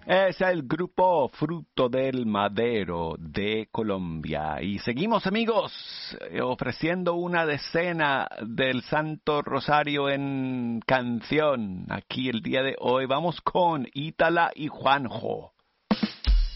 Es el grupo Fruto del Madero de Colombia. Y seguimos, amigos, ofreciendo una decena del Santo Rosario en canción. Aquí el día de hoy vamos con Ítala y Juanjo.